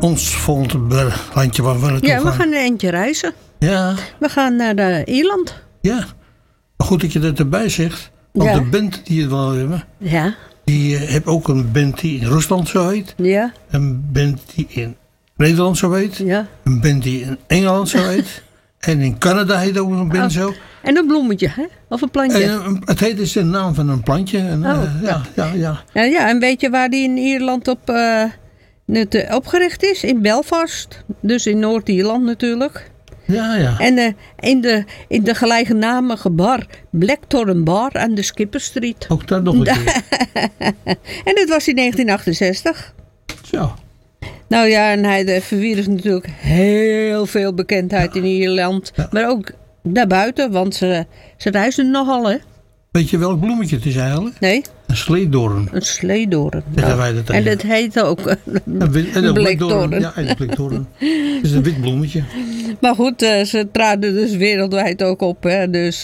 ons volgende landje waar we naartoe gaan. Ja, we gaan een eindje reizen. Ja. We gaan naar Ierland. Ja. Maar goed dat je dat erbij zegt. Want de band die we wel hebben. Ja. Die heeft ook een band die in Rusland zo heet. Ja. Een band die in Nederland zo heet. Ja. Een band die in Engeland zo heet. En in Canada heet ook een band zo. En een bloemetje, hè? Of een plantje? En, het heet dus de naam van een plantje. En, Ja, en weet je waar die in Ierland op opgericht is? In Belfast. Dus in Noord-Ierland natuurlijk. Ja. En in de gelijknamige bar Blackthorn Bar aan de Skipper Street. Ook dat nog een keer. En dit was in 1968. Zo. Nou ja, en hij verwierf natuurlijk heel veel bekendheid in Ierland. Ja. Maar ook daarbuiten, want ze reisden nogal, hè? Weet je welk bloemetje het is eigenlijk? Nee. Een sleedoorn. Een sleedoorn. Nou, en dat heet ook een blikdoorn. Ja, een blikdoorn. Het is een wit bloemetje. Maar goed, ze traden dus wereldwijd ook op. Hè? Dus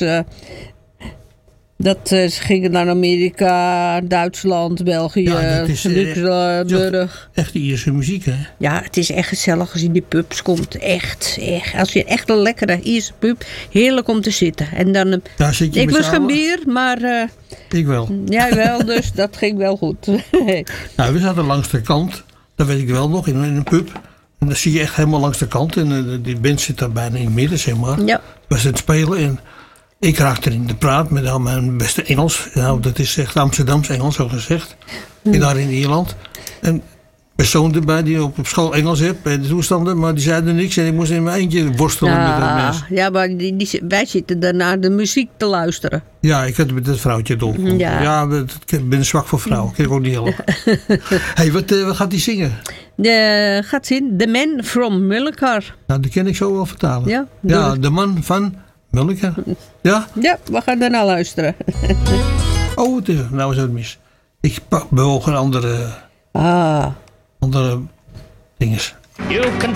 ze gingen naar Amerika, Duitsland, België, Luxemburg. Echt Ierse muziek, hè? Ja, het is echt gezellig als je in die pubs komt. Echt. Als je echt een lekkere Ierse pub, heerlijk om te zitten. En dan, ik lust geen bier, maar... ik wel. Jij wel, dus dat ging wel goed. Nou, we zaten langs de kant, dat weet ik wel nog, in een pub. En dan zie je echt helemaal langs de kant. En die band zit daar bijna in het midden, zeg maar. Ja. We zijn het spelen en... Ik raakte in de praat met al mijn beste Engels. Nou, dat is echt Amsterdams Engels, zo gezegd. Daar in Ierland. En persoon erbij die op school Engels heeft bij de toestanden. Maar die zeiden niks en ik moest in mijn eentje worstelen met dat mens. Ja, maar wij zitten daarna de muziek te luisteren. Ja, ik had met dat vrouwtje dol. Ja, ik ben zwak voor vrouwen. Ik kan ook niet helpen. Hey, wat gaat die zingen? Gaat zingen The Man from Mullingar. Nou, die kan ik zo wel vertalen. Ja, de man van... Mullingar? Ja? Ja, we gaan daarna luisteren. Oh, het is nou is het mis. Ik bewoog een andere dinges. You can